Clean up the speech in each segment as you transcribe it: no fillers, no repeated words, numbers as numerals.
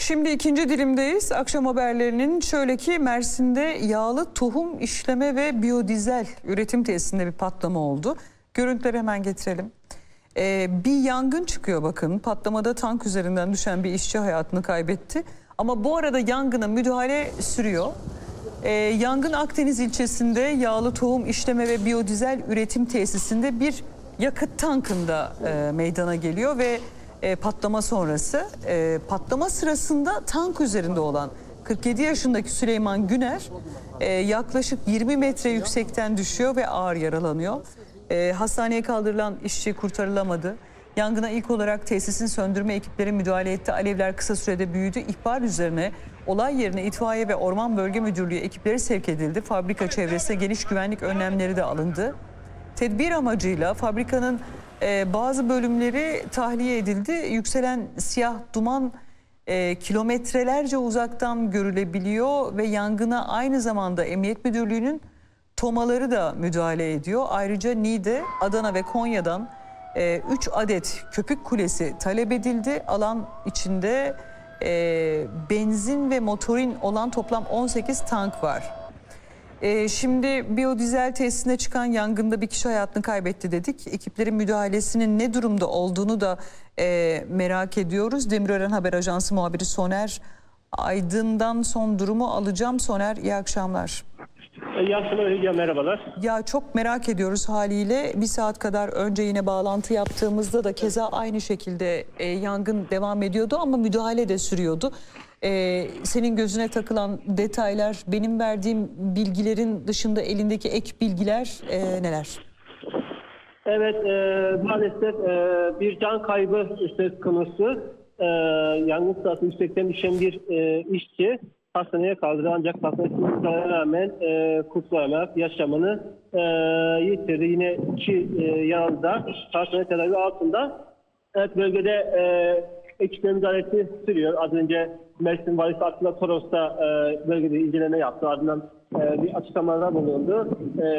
Şimdi ikinci dilimdeyiz. Akşam haberlerinin şöyle ki Mersin'de yağlı tohum işleme ve biyodizel üretim tesisinde bir patlama oldu. Görüntüleri hemen getirelim. Bir yangın çıkıyor bakın. Patlamada tank üzerinden düşen bir işçi hayatını kaybetti. Ama bu arada yangına müdahale sürüyor. Yangın Akdeniz ilçesinde yağlı tohum işleme ve biyodizel üretim tesisinde bir yakıt tankında meydana geliyor ve patlama sonrası patlama sırasında tank üzerinde olan 47 yaşındaki Süleyman Güner yaklaşık 20 metre yüksekten düşüyor ve ağır yaralanıyor. Hastaneye kaldırılan işçi kurtarılamadı. Yangına ilk olarak tesisin söndürme ekipleri müdahale etti. Alevler kısa sürede büyüdü. İhbar üzerine olay yerine itfaiye ve Orman Bölge Müdürlüğü ekipleri sevk edildi. Fabrika çevresinde geniş güvenlik önlemleri de alındı. Tedbir amacıyla fabrikanın bazı bölümleri tahliye edildi. Yükselen siyah duman kilometrelerce uzaktan görülebiliyor ve yangına aynı zamanda Emniyet Müdürlüğü'nün tomaları da müdahale ediyor. Ayrıca Niğde, Adana ve Konya'dan 3 adet köpük kulesi talep edildi. Alan içinde benzin ve motorin olan toplam 18 tank var. Şimdi biyodizel tesisine çıkan yangında bir kişi hayatını kaybetti dedik. Ekiplerin müdahalesinin ne durumda olduğunu da merak ediyoruz. Demirören Haber Ajansı muhabiri Soner Aydın'dan son durumu alacağım. Soner, iyi akşamlar. İyi akşamlar, merhabalar. Ya çok merak ediyoruz haliyle. Bir saat kadar önce yine bağlantı yaptığımızda da keza aynı şekilde yangın devam ediyordu ama müdahale de sürüyordu. Senin gözüne takılan detaylar, benim verdiğim bilgilerin dışında elindeki ek bilgiler neler? Evet, maalesef bir can kaybı söz konusu. Yangın sırasında yüksekten düşen bir işçi hastaneye kaldırıldı ancak hastaneye rağmen kurtulamayarak yaşamını yitirdi. Yine iki yanında hastane tedavi altında. Evet, bölgede ekiplerin müdahalesi sürüyor. Az önce Mersin Valisi Atilla Toros da bölgede inceleme yaptı. Ardından bir açıklamalar bulundu.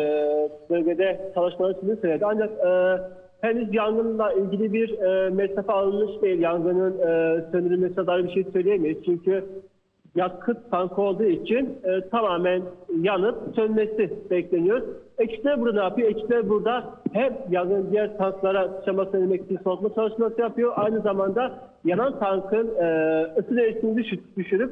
Bölgede çalışmalar sürdüğünü söyledi. Ancak henüz yangınla ilgili bir mesafe alınmış değil. Yangının söndürülmesine dair bir şey söyleyemeyiz. Çünkü yakıt tankı olduğu için tamamen yanıp sönmesi bekleniyor. Ekipler burada ne yapıyor? Ekipler burada hem yangın diğer tanklara sıçramasını önlemek için soğutma çalışması yapıyor. Aynı zamanda yanan tankın ısı derecesini düşürüp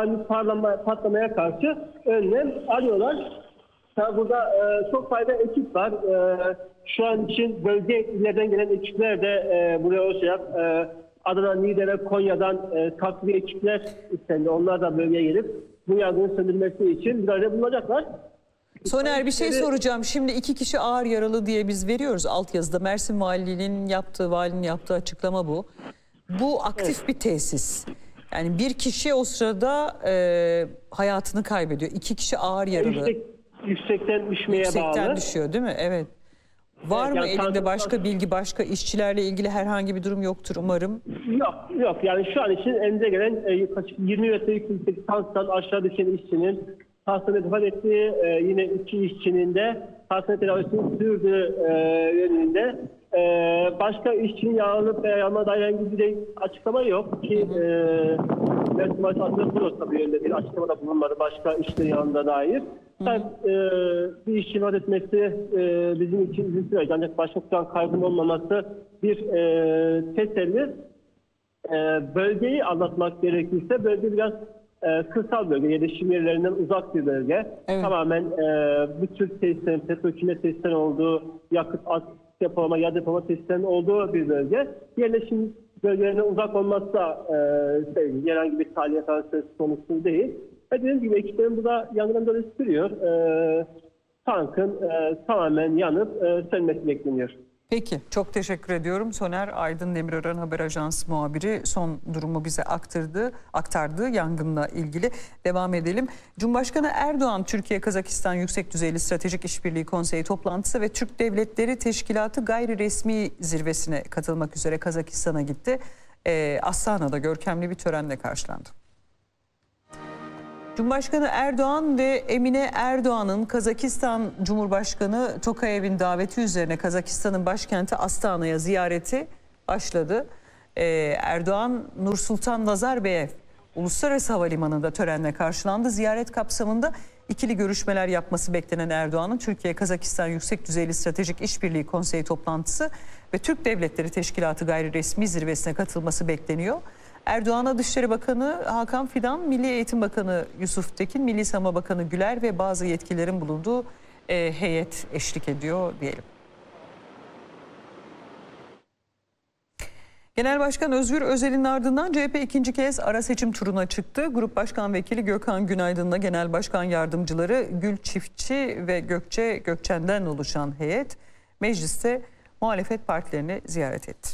patlamaya karşı önlem alıyorlar. Burada çok fayda ekip var. Şu an için bölgelerden gelen ekipler de buraya olacak. Adana, Niğde ve Konya'dan takviye ekipler istendi. Onlar da bölgeye gelip bu yangının söndürülmesi için müdahale bulunacaklar. Soner, bir şey soracağım. Şimdi 2 kişi ağır yaralı diye biz veriyoruz altyazıda. Mersin valinin yaptığı açıklama bu. Bu aktif bir tesis. Yani bir kişi o sırada hayatını kaybediyor. 2 kişi ağır yaralı. Yüksekten düşmeye bağlı. Yüksekten düşüyor değil mi? Evet. Var mı elinde başka bilgi, başka işçilerle ilgili herhangi bir durum yoktur umarım? Yok. Yani şu an için elimize gelen yaklaşık 20 metre yükseklik tanktan aşağı düşen işçinin hastaneye vefat ettiği, yine 2 işçinin de hastane tedavisini sürdüğü yönünde. Başka işçinin yaralanıp veya yanına dair herhangi bir açıklama yok ki Mersin Valisi Atilla Toros tabii yönünde bir açıklamada bulunmadı başka işçinin yanına dair. Bir işçinin vefat etmesi bizim için üzüntü verici. Ancak başka can kaybının olmaması bir teselli. Bölgeyi anlatmak gerekirse bölge biraz kırsal bölge, yerleşim yerlerinden uzak bir bölge. Evet. Tamamen bu tür tesislerin, petrokimya tesislerin olduğu, yakıt depolama, yağ depolama tesislerinin olduğu bir bölge. Yerleşim bölgelerine uzak olması da herhangi bir tahliye söz konusu değil. Dediğim gibi ekiplerin burada yangından müdahale sürüyor. Tankın tamamen yanıp sönmesi bekleniyor. Peki, çok teşekkür ediyorum. Soner Aydın, Demirören Haber Ajansı muhabiri son durumu bize aktardı yangınla ilgili. Devam edelim. Cumhurbaşkanı Erdoğan, Türkiye-Kazakistan Yüksek Düzeyli Stratejik İşbirliği Konseyi toplantısı ve Türk Devletleri Teşkilatı gayri resmi zirvesine katılmak üzere Kazakistan'a gitti. Astana'da görkemli bir törenle karşılandı. Cumhurbaşkanı Erdoğan ve Emine Erdoğan'ın Kazakistan Cumhurbaşkanı Tokayev'in daveti üzerine Kazakistan'ın başkenti Astana'ya ziyareti başladı. Erdoğan, Nursultan Nazarbayev Uluslararası Havalimanı'nda törenle karşılandı. Ziyaret kapsamında ikili görüşmeler yapması beklenen Erdoğan'ın Türkiye-Kazakistan Yüksek Düzeyli Stratejik İşbirliği Konseyi toplantısı ve Türk Devletleri Teşkilatı gayri resmi zirvesine katılması bekleniyor. Erdoğan'a Dışişleri Bakanı Hakan Fidan, Milli Eğitim Bakanı Yusuf Tekin, Milli Savunma Bakanı Güler ve bazı yetkililerin bulunduğu heyet eşlik ediyor diyelim. Genel Başkan Özgür Özel'in ardından CHP ikinci kez ara seçim turuna çıktı. Grup Başkan Vekili Gökhan Günaydın'la Genel Başkan Yardımcıları Gül Çiftçi ve Gökçe Gökçen'den oluşan heyet mecliste muhalefet partilerini ziyaret etti.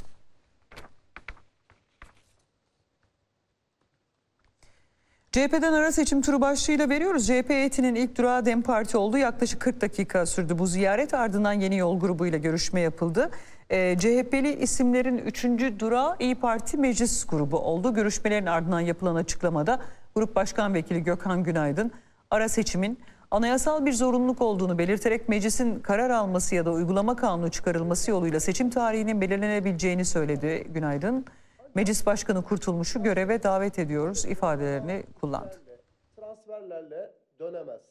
CHP'den ara seçim turu başlığıyla veriyoruz. CHP heyetinin ilk durağı DEM Parti oldu. Yaklaşık 40 dakika sürdü bu ziyaret. Ardından Yeni Yol grubuyla görüşme yapıldı. CHP'li isimlerin 3. durağı İYİ Parti Meclis grubu oldu. Görüşmelerin ardından yapılan açıklamada Grup Başkan Vekili Gökhan Günaydın ara seçimin anayasal bir zorunluluk olduğunu belirterek meclisin karar alması ya da uygulama kanunu çıkarılması yoluyla seçim tarihinin belirlenebileceğini söyledi Günaydın. Meclis Başkanı Kurtulmuş'u göreve davet ediyoruz ifadelerini kullandı. Transferlerle dönemez.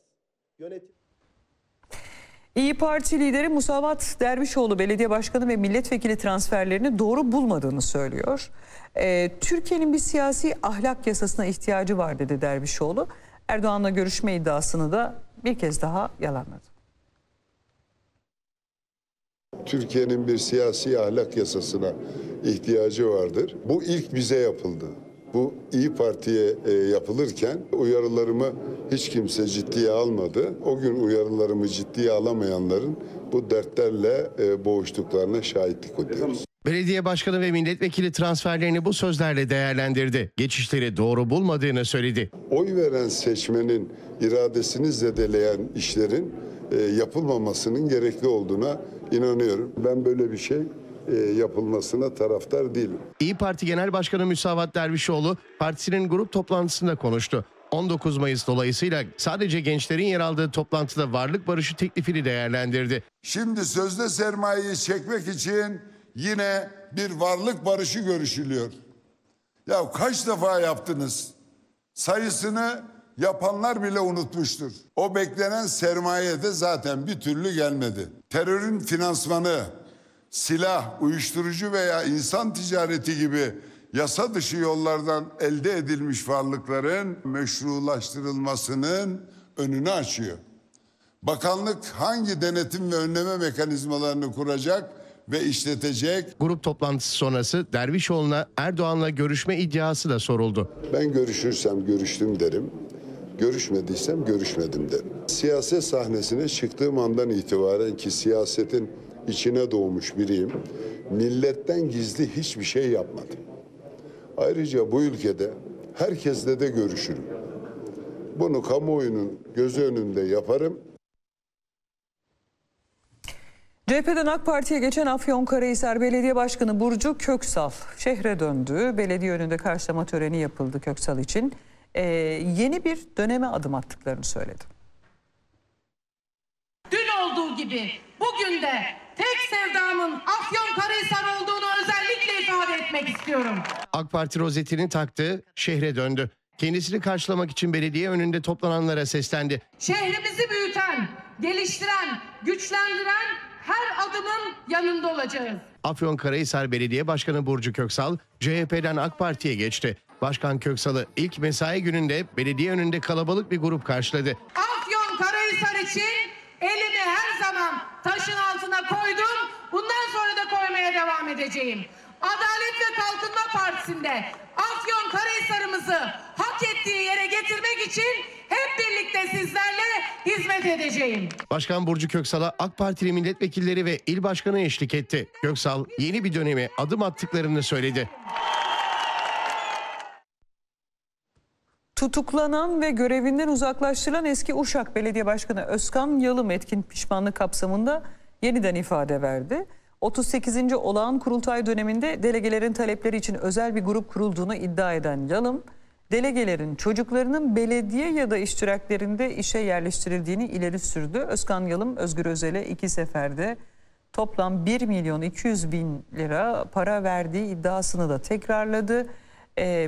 İYİ Parti lideri Musavat Dervişoğlu belediye başkanı ve milletvekili transferlerini doğru bulmadığını söylüyor. Türkiye'nin bir siyasi ahlak yasasına ihtiyacı var dedi Dervişoğlu. Erdoğan'la görüşme iddiasını da bir kez daha yalanladı. Türkiye'nin bir siyasi ahlak yasasına ihtiyacı vardır. Bu ilk bize yapıldı. Bu İYİ Parti'ye yapılırken uyarılarımı hiç kimse ciddiye almadı. O gün uyarılarımı ciddiye alamayanların bu dertlerle boğuştuklarına şahitlik ediyoruz. Belediye başkanı ve milletvekili transferlerini bu sözlerle değerlendirdi. Geçişleri doğru bulmadığını söyledi. Oy veren seçmenin iradesini zedeleyen işlerin yapılmamasının gerekli olduğuna inanıyorum. Ben böyle bir şey yapılmasına taraftar değilim. İYİ Parti Genel Başkanı Musavat Dervişoğlu partisinin grup toplantısında konuştu. 19 Mayıs dolayısıyla sadece gençlerin yer aldığı toplantıda varlık barışı teklifini değerlendirdi. Şimdi sözde sermayeyi çekmek için yine bir varlık barışı görüşülüyor. Ya kaç defa yaptınız? Sayısını yapanlar bile unutmuştur. O beklenen sermaye de zaten bir türlü gelmedi. Terörün finansmanı, silah, uyuşturucu veya insan ticareti gibi yasa dışı yollardan elde edilmiş varlıkların meşrulaştırılmasının önünü açıyor. Bakanlık hangi denetim ve önleme mekanizmalarını kuracak ve işletecek? Grup toplantısı sonrası Dervişoğlu'na Erdoğan'la görüşme iddiası da soruldu. Ben görüşürsem görüştüm derim. Görüşmediysem görüşmedim derim. Siyaset sahnesine çıktığım andan itibaren ki siyasetin içine doğmuş biriyim. Milletten gizli hiçbir şey yapmadım. Ayrıca bu ülkede herkesle de görüşürüm. Bunu kamuoyunun gözü önünde yaparım. CHP'den AK Parti'ye geçen Afyonkarahisar Belediye Başkanı Burcu Köksal şehre döndü. Belediye önünde karşılama töreni yapıldı Köksal için. Yeni bir döneme adım attıklarını söyledi. Dün olduğu gibi bugün de tek sevdamın Afyonkarahisar olduğunu özellikle ifade etmek istiyorum. AK Parti rozetini taktı, şehre döndü. Kendisini karşılamak için belediye önünde toplananlara seslendi. Şehrimizi büyüten, geliştiren, güçlendiren her adımın yanında olacağız. Afyonkarahisar Belediye Başkanı Burcu Köksal, CHP'den AK Parti'ye geçti. Başkan Köksal'ı ilk mesai gününde belediye önünde kalabalık bir grup karşıladı. Afyonkarahisar için elimi her zaman taşın altına koydum. Bundan sonra da koymaya devam edeceğim. Adalet ve Kalkınma Partisi'nde Afyonkarahisar'ımızı hak ettiği yere getirmek için hep birlikte sizlerle hizmet edeceğim. Başkan Burcu Köksal'a AK Partili milletvekilleri ve il başkanı eşlik etti. Köksal yeni bir döneme adım attıklarını söyledi. Tutuklanan ve görevinden uzaklaştırılan eski Uşak Belediye Başkanı Özkan Yalım etkin pişmanlık kapsamında yeniden ifade verdi. 38. olağan kurultay döneminde delegelerin talepleri için özel bir grup kurulduğunu iddia eden Yalım, delegelerin çocuklarının belediye ya da iştiraklerinde işe yerleştirildiğini ileri sürdü. Özkan Yalım, Özgür Özel'e 2 seferde toplam 1.200.000 lira para verdiği iddiasını da tekrarladı.